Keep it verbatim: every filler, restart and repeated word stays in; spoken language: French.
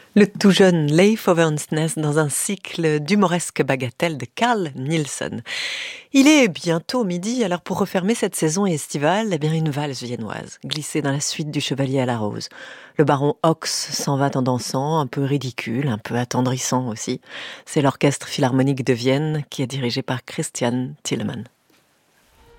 Le tout jeune Leif Ovansnes dans un cycle d'humoresques bagatelles de Carl Nielsen. Il est bientôt midi, alors pour refermer cette saison estivale, eh bien une valse viennoise, glissée dans la suite du Chevalier à la Rose. Le baron Ox s'en va en dansant, un peu ridicule, un peu attendrissant aussi. C'est l'Orchestre Philharmonique de Vienne qui est dirigé par Christian Thielemann.